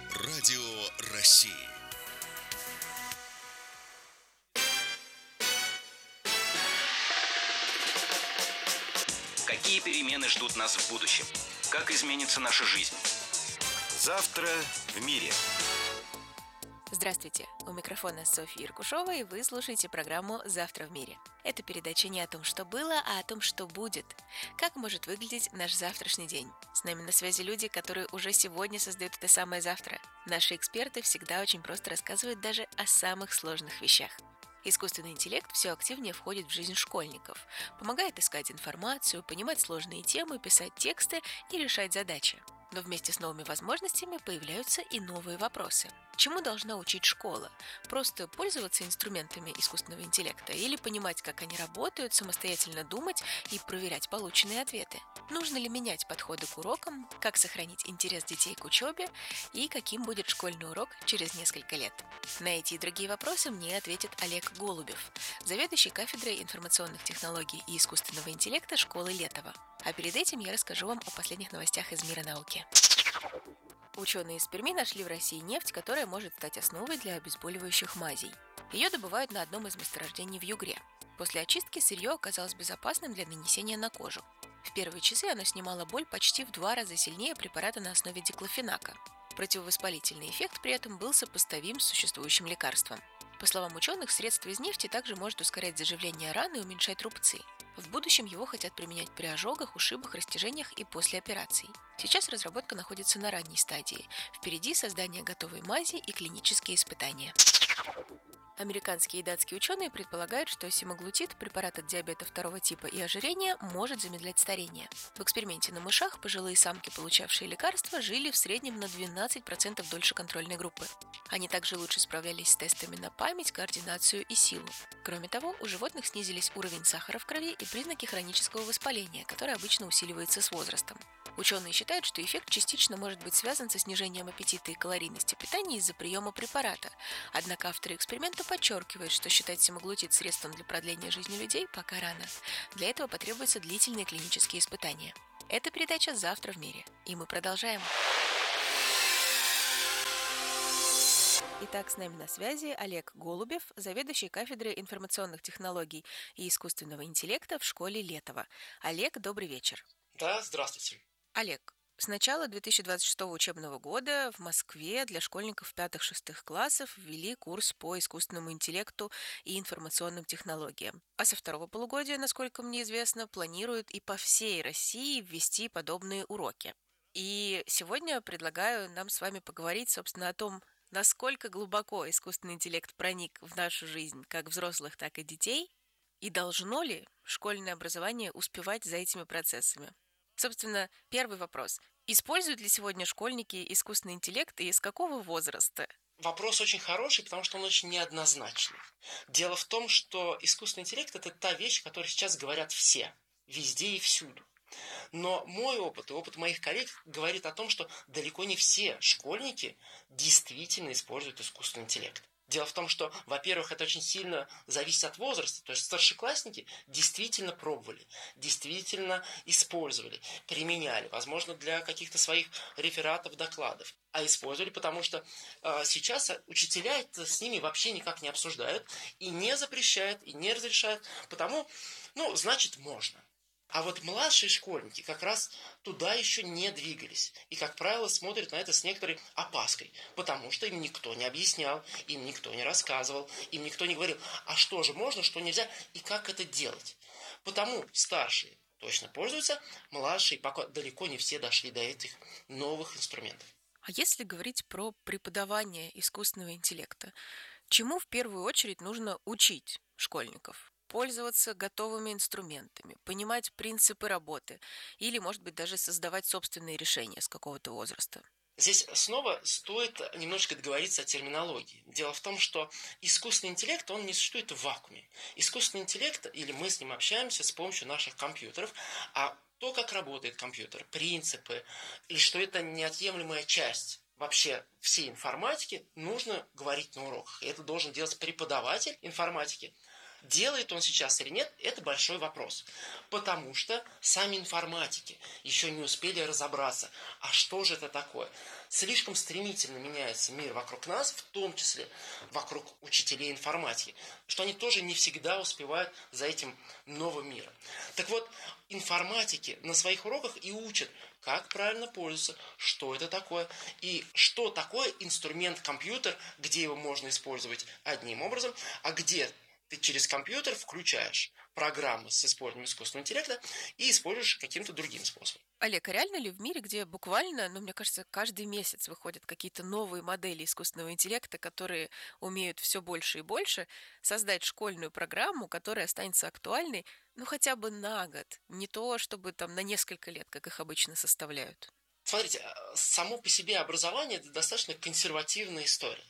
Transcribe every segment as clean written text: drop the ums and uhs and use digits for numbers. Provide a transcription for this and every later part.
Радио России. Какие перемены ждут нас в будущем? Как изменится наша жизнь? Завтра в мире. Здравствуйте! У микрофона Софья Иркушова, и вы слушаете программу «Завтра в мире». Это передача не о том, что было, а о том, что будет. Как может выглядеть наш завтрашний день? С нами на связи люди, которые уже сегодня создают это самое завтра. Наши эксперты всегда очень просто рассказывают даже о самых сложных вещах. Искусственный интеллект все активнее входит в жизнь школьников, помогает искать информацию, понимать сложные темы, писать тексты и решать задачи. Но вместе с новыми возможностями появляются и новые вопросы. Чему должна учить школа? Просто пользоваться инструментами искусственного интеллекта или понимать, как они работают, самостоятельно думать и проверять полученные ответы? Нужно ли менять подходы к урокам? Как сохранить интерес детей к учебе? И каким будет школьный урок через несколько лет? На эти и другие вопросы мне ответит Олег Голубев, заведующий кафедрой информационных технологий и искусственного интеллекта школы Летова. А перед этим я расскажу вам о последних новостях из мира науки. Ученые из Перми нашли в России нефть, которая может стать основой для обезболивающих мазей. Ее добывают на одном из месторождений в Югре. После очистки сырье оказалось безопасным для нанесения на кожу. В первые часы оно снимало боль почти в 2 раза сильнее препарата на основе диклофенака. Противовоспалительный эффект при этом был сопоставим с существующим лекарством. По словам ученых, средство из нефти также может ускорять заживление раны и уменьшать рубцы. В будущем его хотят применять при ожогах, ушибах, растяжениях и после операций. Сейчас разработка находится на ранней стадии. Впереди создание готовой мази и клинические испытания. Американские и датские ученые предполагают, что семаглутид, препарат от диабета 2 типа и ожирения, может замедлять старение. В эксперименте на мышах пожилые самки, получавшие лекарства, жили в среднем на 12% дольше контрольной группы. Они также лучше справлялись с тестами на память, координацию и силу. Кроме того, у животных снизились уровень сахара в крови и признаки хронического воспаления, которое обычно усиливается с возрастом. Ученые считают, что эффект частично может быть связан со снижением аппетита и калорийности питания из-за приема препарата. Однако авторы эксперимента подчеркивают, что считать семаглутид средством для продления жизни людей пока рано. Для этого потребуются длительные клинические испытания. Это передача «Завтра в мире», и мы продолжаем. Итак, с нами на связи Олег Голубев, заведующий кафедрой информационных технологий и искусственного интеллекта в школе Летова. Олег, добрый вечер. Да, здравствуйте. Олег, с начала 2026 учебного года в Москве для школьников 5-6 классов ввели курс по искусственному интеллекту и информационным технологиям. А со второго полугодия, насколько мне известно, планируют и по всей России ввести подобные уроки. И сегодня предлагаю нам с вами поговорить, собственно, о том, насколько глубоко искусственный интеллект проник в нашу жизнь, как взрослых, так и детей, и должно ли школьное образование успевать за этими процессами. Собственно, первый вопрос. Используют ли сегодня школьники искусственный интеллект и с какого возраста? Вопрос очень хороший, потому что он очень неоднозначный. Дело в том, что искусственный интеллект – это та вещь, о которой сейчас говорят все, везде и всюду. Но мой опыт и опыт моих коллег говорит о том, что далеко не все школьники действительно используют искусственный интеллект. Дело в том, что, во-первых, это очень сильно зависит от возраста. То есть старшеклассники действительно пробовали, действительно использовали, применяли, возможно, для каких-то своих рефератов, докладов. А использовали, потому что сейчас учителя это с ними вообще никак не обсуждают и не запрещают, и не разрешают. Потому, значит, можно. А вот младшие школьники как раз туда еще не двигались. И, как правило, смотрят на это с некоторой опаской. Потому что им никто не объяснял, им никто не рассказывал, им никто не говорил, а что же можно, что нельзя и как это делать. Потому старшие точно пользуются, младшие пока далеко не все дошли до этих новых инструментов. А если говорить про преподавание искусственного интеллекта, чему в первую очередь нужно учить школьников? Пользоваться готовыми инструментами, понимать принципы работы или, может быть, даже создавать собственные решения с какого-то возраста? Здесь снова стоит немножко договориться о терминологии. Дело в том, что искусственный интеллект, он не существует в вакууме. Искусственный интеллект, или мы с ним общаемся с помощью наших компьютеров, а то, как работает компьютер, принципы, и что это неотъемлемая часть вообще всей информатики, нужно говорить на уроках. И это должен делать преподаватель информатики Делает он сейчас или нет, это большой вопрос. Потому что сами информатики еще не успели разобраться, а что же это такое. Слишком стремительно меняется мир вокруг нас, в том числе вокруг учителей информатики, что они тоже не всегда успевают за этим новым миром. Так вот, информатики на своих уроках и учат, как правильно пользоваться, что это такое, и что такое инструмент-компьютер, где его можно использовать одним образом, а где ты через компьютер включаешь программы с использованием искусственного интеллекта и используешь каким-то другим способом. Олег, а реально ли в мире, где буквально, мне кажется, каждый месяц выходят какие-то новые модели искусственного интеллекта, которые умеют все больше и больше, создать школьную программу, которая останется актуальной, хотя бы на год, не то чтобы там на несколько лет, как их обычно составляют? Смотрите, само по себе образование – это достаточно консервативная история.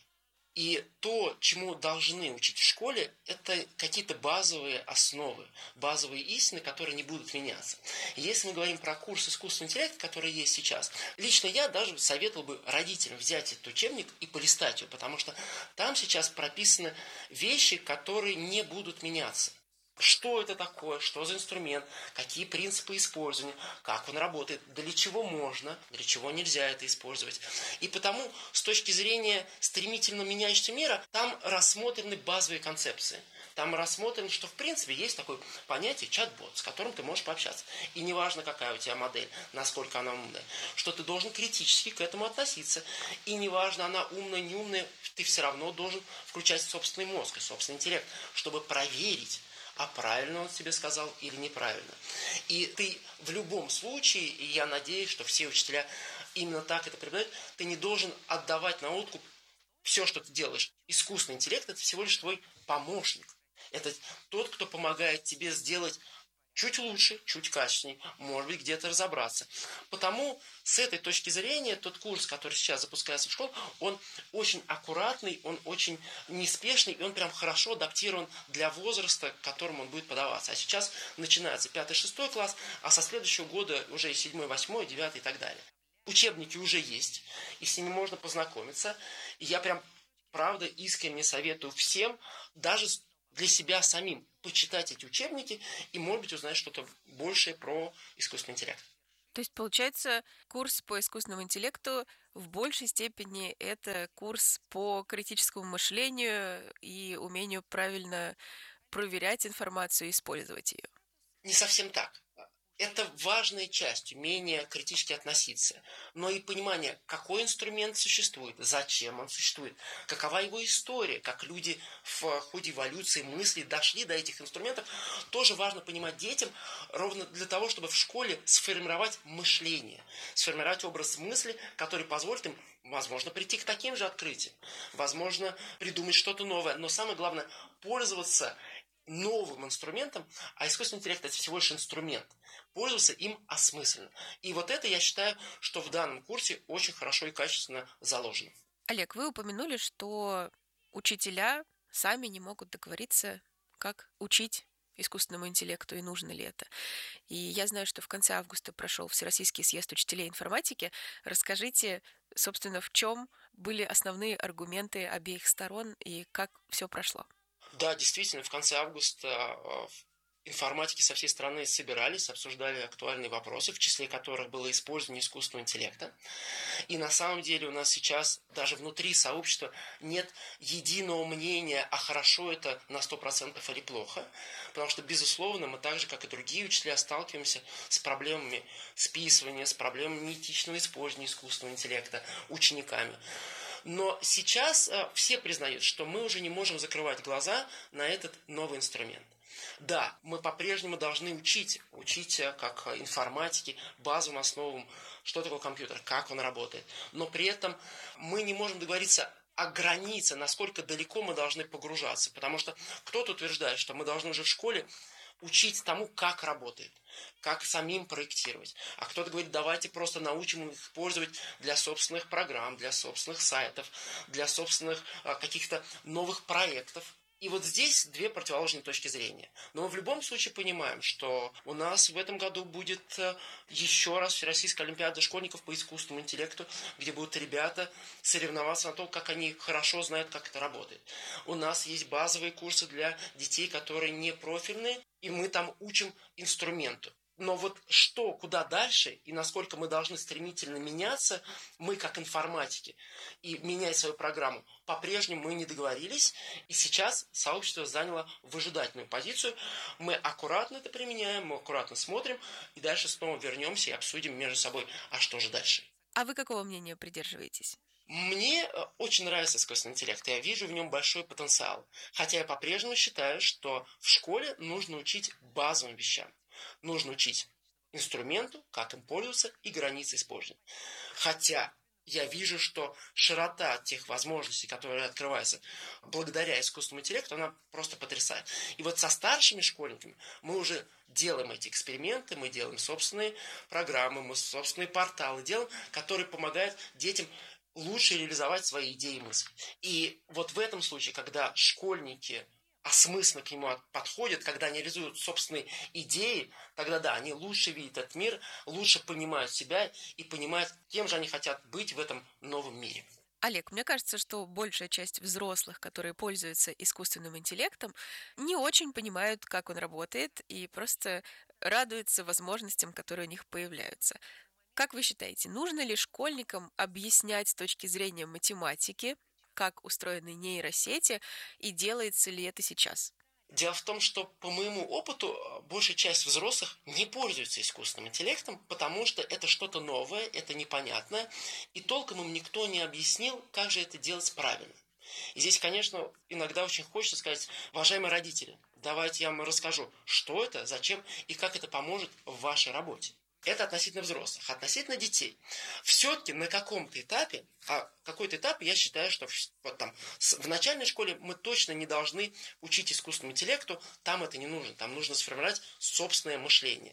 И то, чему должны учить в школе, это какие-то базовые основы, базовые истины, которые не будут меняться. Если мы говорим про курс искусственного интеллекта, который есть сейчас, лично я даже советовал бы родителям взять этот учебник и полистать его, потому что там сейчас прописаны вещи, которые не будут меняться. Что это такое, что за инструмент, какие принципы использования, как он работает, для чего можно, для чего нельзя это использовать. И потому, с точки зрения стремительно меняющегося мира, там рассмотрены базовые концепции. Там рассмотрено, что в принципе есть такое понятие чат-бот, с которым ты можешь пообщаться. И неважно, какая у тебя модель, насколько она умная, что ты должен критически к этому относиться. И неважно, она умная, не умная, ты все равно должен включать собственный мозг и собственный интеллект, чтобы проверить, а правильно он тебе сказал или неправильно. И ты в любом случае, и я надеюсь, что все учителя именно так это преподают, ты не должен отдавать на откуп все, что ты делаешь. Искусственный интеллект – это всего лишь твой помощник. Это тот, кто помогает тебе сделать чуть лучше, чуть качественнее, может быть, где-то разобраться. Потому с этой точки зрения тот курс, который сейчас запускается в школу, он очень аккуратный, он очень неспешный, и он прям хорошо адаптирован для возраста, к которому он будет подаваться. А сейчас начинается 5-6 класс, а со следующего года уже и 7, 8, 9 и так далее. Учебники уже есть, и с ними можно познакомиться. И я прям, правда, искренне советую всем, даже для себя самим, почитать эти учебники и, может быть, узнать что-то большее про искусственный интеллект. То есть, получается, курс по искусственному интеллекту в большей степени это курс по критическому мышлению и умению правильно проверять информацию и использовать ее. Не совсем так. Это важная часть, умение критически относиться, но и понимание, какой инструмент существует, зачем он существует, какова его история, как люди в ходе эволюции мыслей дошли до этих инструментов, тоже важно понимать детям ровно для того, чтобы в школе сформировать мышление, сформировать образ мысли, который позволит им, возможно, прийти к таким же открытиям, возможно, придумать что-то новое, но самое главное, пользоваться новым инструментом, а искусственный интеллект – это всего лишь инструмент. Пользоваться им осмысленно. И вот это, я считаю, что в данном курсе очень хорошо и качественно заложено. Олег, вы упомянули, что учителя сами не могут договориться, как учить искусственному интеллекту и нужно ли это. И я знаю, что в конце августа прошел Всероссийский съезд учителей информатики. Расскажите, собственно, в чем были основные аргументы обеих сторон и как все прошло? Да, действительно, в конце августа информатики со всей страны собирались, обсуждали актуальные вопросы, в числе которых было использование искусственного интеллекта. И на самом деле у нас сейчас даже внутри сообщества нет единого мнения, а хорошо это на 100% или плохо. Потому что, безусловно, мы так же, как и другие учителя, сталкиваемся с проблемами списывания, с проблемами неэтичного использования искусственного интеллекта учениками. Но сейчас все признают, что мы уже не можем закрывать глаза на этот новый инструмент. Да, мы по-прежнему должны учить как информатики, базовым основам, что такое компьютер, как он работает. Но при этом мы не можем договориться о границе, насколько далеко мы должны погружаться. Потому что кто-то утверждает, что мы должны уже в школе учить тому, как работает, как самим проектировать. А кто-то говорит, давайте просто научим их использовать для собственных программ, для собственных сайтов, для собственных каких-то новых проектов. И вот здесь две противоположные точки зрения. Но мы в любом случае понимаем, что у нас в этом году будет еще раз Всероссийская олимпиада школьников по искусственному интеллекту, где будут ребята соревноваться на том, как они хорошо знают, как это работает. У нас есть базовые курсы для детей, которые не профильные, и мы там учим инструменту. Но вот что, куда дальше и насколько мы должны стремительно меняться, мы как информатики, и менять свою программу, по-прежнему мы не договорились. И сейчас сообщество заняло выжидательную позицию. Мы аккуратно это применяем, мы аккуратно смотрим, и дальше снова вернемся и обсудим между собой, а что же дальше. А вы какого мнения придерживаетесь? Мне очень нравится искусственный интеллект, я вижу в нем большой потенциал. Хотя я по-прежнему считаю, что в школе нужно учить базовым вещам. Нужно учить инструменту, как им пользоваться и границы использования. Хотя я вижу, что широта тех возможностей, которые открываются благодаря искусственному интеллекту, она просто потрясает. И вот со старшими школьниками мы уже делаем эти эксперименты, мы делаем собственные программы, мы собственные порталы делаем, которые помогают детям лучше реализовать свои идеи и мысли. И вот в этом случае, когда школьники осмысленно к нему подходят, когда они реализуют собственные идеи, тогда да, они лучше видят этот мир, лучше понимают себя и понимают, кем же они хотят быть в этом новом мире. Олег, мне кажется, что большая часть взрослых, которые пользуются искусственным интеллектом, не очень понимают, как он работает, и просто радуются возможностям, которые у них появляются. Как вы считаете, нужно ли школьникам объяснять с точки зрения математики, как устроены нейросети, и делается ли это сейчас? Дело в том, что по моему опыту большая часть взрослых не пользуется искусственным интеллектом, потому что это что-то новое, это непонятное, и толком им никто не объяснил, как же это делать правильно. И здесь, конечно, иногда очень хочется сказать: уважаемые родители, давайте я вам расскажу, что это, зачем и как это поможет в вашей работе. Это относительно взрослых. Относительно детей. Все-таки на каком-то этапе, а какой-то этап, я считаю, что вот там, в начальной школе мы точно не должны учить искусственному интеллекту, там это не нужно, там нужно сформировать собственное мышление.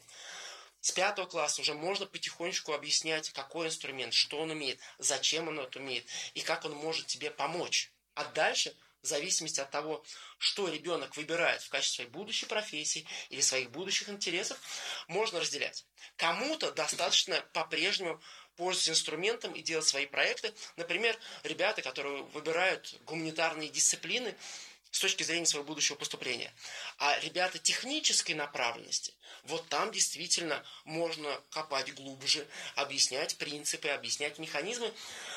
С 5 класса уже можно потихонечку объяснять, какой инструмент, что он умеет, зачем он это умеет и как он может тебе помочь. А дальше, в зависимости от того, что ребенок выбирает в качестве своей будущей профессии или своих будущих интересов, можно разделять. Кому-то достаточно по-прежнему пользоваться инструментом и делать свои проекты. Например, ребята, которые выбирают гуманитарные дисциплины с точки зрения своего будущего поступления. А ребята технической направленности, вот там действительно можно копать глубже, объяснять принципы, объяснять механизмы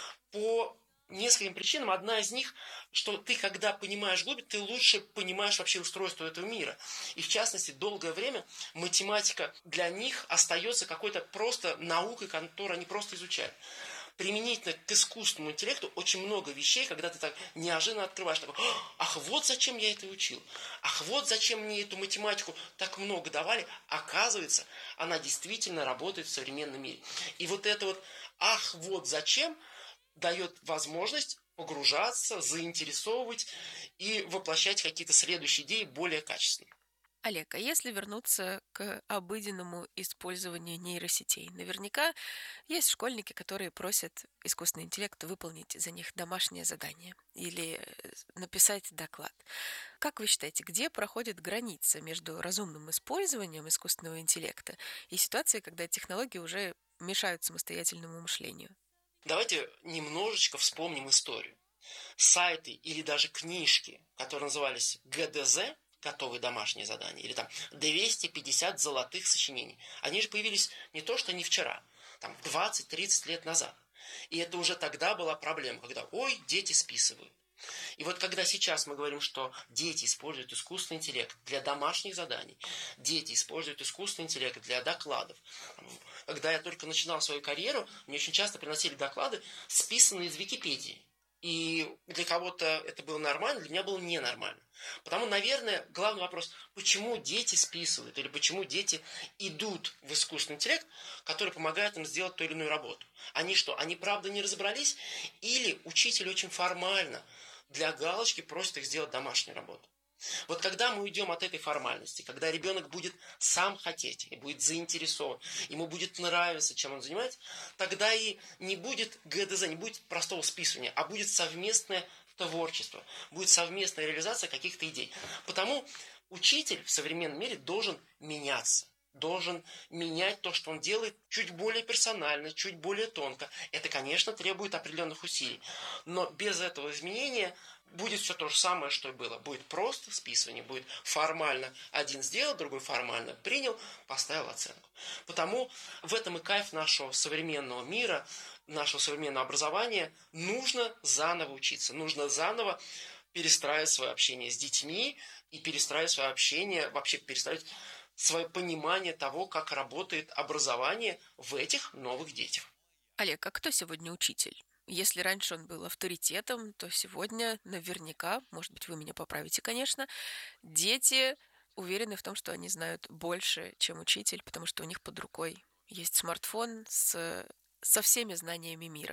по нескольким причинам. Одна из них, что ты, когда понимаешь глубь, ты лучше понимаешь вообще устройство этого мира. И в частности, долгое время математика для них остается какой-то просто наукой, которую они просто изучают. Применительно к искусственному интеллекту очень много вещей, когда ты так неожиданно открываешь, такой: ах, вот зачем я это учил, ах, вот зачем мне эту математику так много давали. Оказывается, она действительно работает в современном мире. И вот это вот «ах, вот зачем» дает возможность погружаться, заинтересовывать и воплощать какие-то следующие идеи более качественные. Олег, а если вернуться к обыденному использованию нейросетей? Наверняка есть школьники, которые просят искусственный интеллект выполнить за них домашнее задание или написать доклад. Как вы считаете, где проходит граница между разумным использованием искусственного интеллекта и ситуацией, когда технологии уже мешают самостоятельному мышлению? Давайте немножечко вспомним историю. Сайты или даже книжки, которые назывались ГДЗ, готовые домашние задания, или там 250 золотых сочинений, они же появились не то что не вчера, там 20-30 лет назад. И это уже тогда была проблема, когда «ой, дети списывают». И вот когда сейчас мы говорим, что дети используют искусственный интеллект для домашних заданий, дети используют искусственный интеллект для докладов. Когда я только начинал свою карьеру, мне очень часто приносили доклады, списанные из Википедии. И для кого-то это было нормально, для меня было ненормально. Потому, наверное, главный вопрос: почему дети списывают или почему дети идут в искусственный интеллект, который помогает им сделать ту или иную работу? Они что, они правда не разобрались? Или учитель очень формально для галочки просит их сделать домашнюю работу? Вот когда мы уйдем от этой формальности, когда ребенок будет сам хотеть и будет заинтересован, ему будет нравиться, чем он занимается, тогда и не будет ГДЗ, не будет простого списывания, а будет совместное творчество, будет совместная реализация каких-то идей. Потому учитель в современном мире должен меняться. Должен менять то, что он делает, чуть более персонально, чуть более тонко. Это, конечно, требует определенных усилий. Но без этого изменения будет все то же самое, что и было. Будет просто списывание, будет формально один сделал, другой формально принял, поставил оценку. Потому в этом и кайф нашего современного мира, нашего современного образования. Нужно заново учиться, нужно заново перестраивать свое общение с детьми и перестраивать свое общение, вообще перестраивать свое понимание того, как работает образование в этих новых детях. Олег, а кто сегодня учитель? Если раньше он был авторитетом, то сегодня наверняка, может быть, вы меня поправите, конечно, дети уверены в том, что они знают больше, чем учитель, потому что у них под рукой есть смартфон со всеми знаниями мира.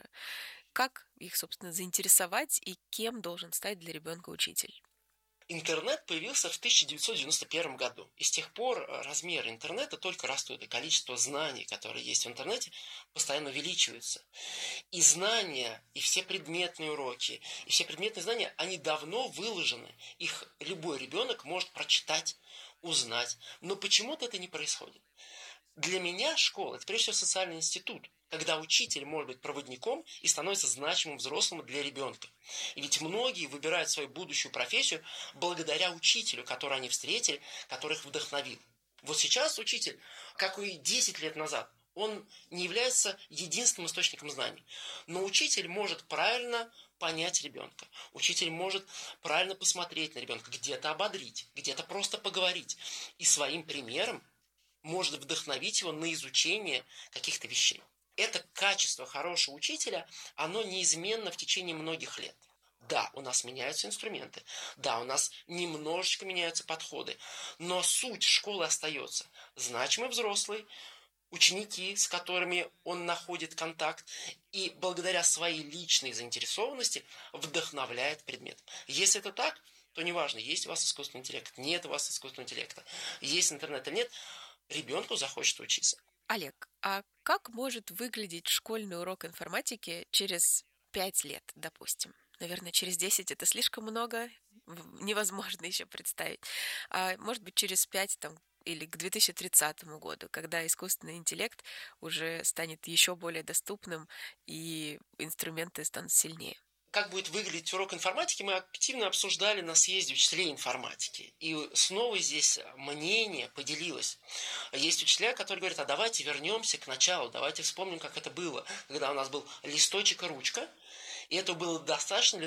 Как их, собственно, заинтересовать и кем должен стать для ребенка учитель? Интернет появился в 1991 году. И с тех пор размеры интернета только растут, и количество знаний, которые есть в интернете, постоянно увеличивается. И знания, и все предметные уроки, и все предметные знания, они давно выложены. Их любой ребенок может прочитать, узнать. Но почему-то это не происходит. Для меня школа – это прежде всего социальный институт, когда учитель может быть проводником и становится значимым взрослым для ребенка. И ведь многие выбирают свою будущую профессию благодаря учителю, который они встретили, который их вдохновил. Вот сейчас учитель, как и 10 лет назад, он не является единственным источником знаний. Но учитель может правильно понять ребенка. Учитель может правильно посмотреть на ребенка, где-то ободрить, где-то просто поговорить. И своим примером может вдохновить его на изучение каких-то вещей. Это качество хорошего учителя, оно неизменно в течение многих лет. Да, у нас меняются инструменты, да, у нас немножечко меняются подходы, но суть школы остается. Значимый взрослый, ученики, с которыми он находит контакт, и благодаря своей личной заинтересованности вдохновляет предмет. Если это так, то неважно, есть у вас искусственный интеллект, нет у вас искусственного интеллекта, есть интернет или нет, ребенку захочется учиться. Олег, а как может выглядеть школьный урок информатики через 5 лет, допустим? Наверное, через 10 это слишком много, невозможно еще представить. А может быть, через 5 там, или к 2030 году, когда искусственный интеллект уже станет еще более доступным и инструменты станут сильнее. Как будет выглядеть урок информатики, мы активно обсуждали на съезде учителей информатики. И снова здесь мнение поделилось. Есть учителя, которые говорят, а давайте вернемся к началу, давайте вспомним, как это было, когда у нас был листочек и ручка, и это было достаточно для